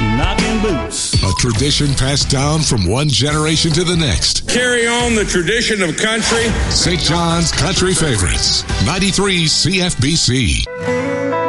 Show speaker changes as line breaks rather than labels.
knocking boots.
A tradition passed down from one generation to the next.
Carry on the tradition of country.
St. John's Country Favorites, 93 CFBC.